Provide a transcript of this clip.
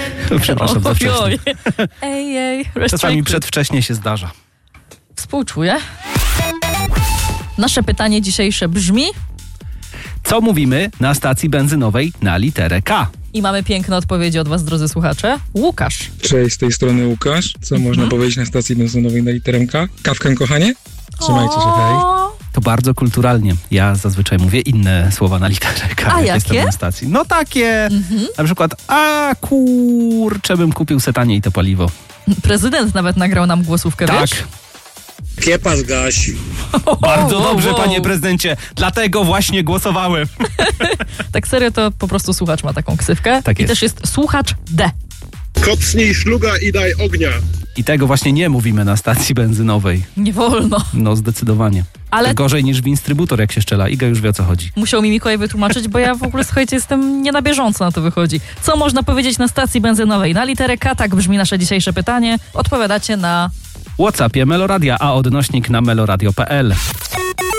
Przepraszam za wcześnie. Oj. Ej, Czasami przedwcześnie się zdarza. Współczuję. Nasze pytanie dzisiejsze brzmi... Co mówimy na stacji benzynowej na literę K? I mamy piękne odpowiedzi od was, drodzy słuchacze. Łukasz. Cześć, z tej strony Łukasz. Co można powiedzieć na stacji benzynowej na literę K? Kawkę, kochanie? Trzymajcie się, hej. To bardzo kulturalnie. Ja zazwyczaj mówię inne słowa na literę K. A jak jestem jakie? na stacji. No takie, na przykład, kurczę, bym kupił se taniej to paliwo. Prezydent nawet nagrał nam głosówkę, Tak. wiesz? Kiepa zgaś. Bardzo wow, dobrze, wow. panie prezydencie. Dlatego właśnie głosowałem. Tak serio, to po prostu słuchacz ma taką ksywkę. Tak I jest. też jest słuchacz D. Kopsnij szluga i daj ognia. I tego właśnie nie mówimy na stacji benzynowej. Nie wolno. No zdecydowanie. Ale- To gorzej niż w instrybutor, jak się szczela. Iga już wie, o co chodzi. Musiał mi Mikołaj wytłumaczyć, bo ja w ogóle, słuchajcie, jestem nie na bieżąco, na to wychodzi. Co można powiedzieć na stacji benzynowej? Na literę K, tak brzmi nasze dzisiejsze pytanie. Odpowiadacie na... WhatsAppie Meloradia, a odnośnik na meloradio.pl.